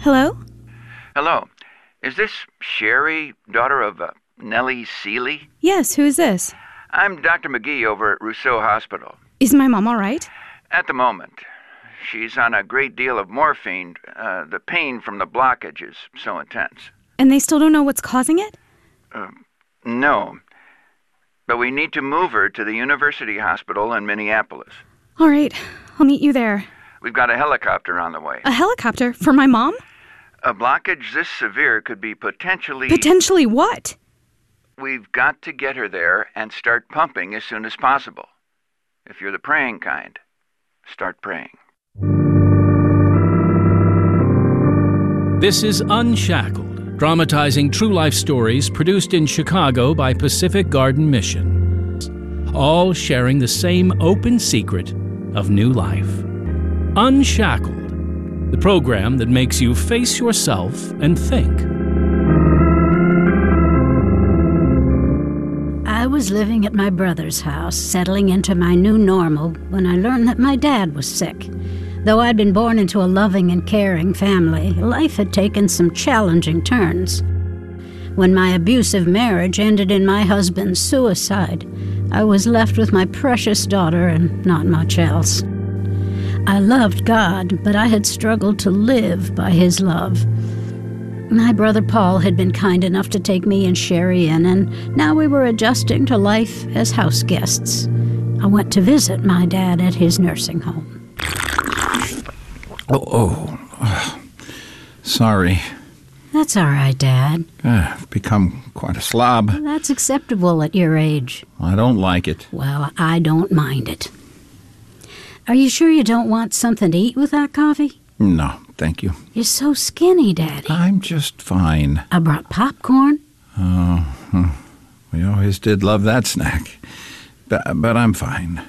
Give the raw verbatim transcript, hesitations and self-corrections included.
Hello? Hello. Is this Sherry, daughter of uh, Nellie Seeley? Yes, who is this? I'm Doctor McGee over at Rousseau Hospital. Is my mom all right? At the moment. She's on a great deal of morphine. Uh, the pain from the blockage is so intense. And they still don't know what's causing it? Uh, no. But we need to move her to the University Hospital in Minneapolis. All right, I'll meet you there. We've got a helicopter on the way. A helicopter? For my mom? A blockage this severe could be potentially... Potentially what? We've got to get her there and start pumping as soon as possible. If you're the praying kind, start praying. This is Unshackled, dramatizing true life stories produced in Chicago by Pacific Garden Mission, all sharing the same open secret of new life. Unshackled, the program that makes you face yourself and think. I was living at my brother's house, settling into my new normal, when I learned that my dad was sick. Though I'd been born into a loving and caring family, life had taken some challenging turns. When my abusive marriage ended in my husband's suicide, I was left with my precious daughter and not much else. I loved God, but I had struggled to live by His love. My brother Paul had been kind enough to take me and Sherry in, and now we were adjusting to life as house guests. I went to visit my dad at his nursing home. Oh, oh. Sorry. That's all right, Dad. Uh, I've become quite a slob. That's acceptable at your age. I don't like it. Well, I don't mind it. Are you sure you don't want something to eat with that coffee? No, thank you. You're so skinny, Daddy. I'm just fine. I brought popcorn. Oh, we always did love that snack. But, but I'm fine.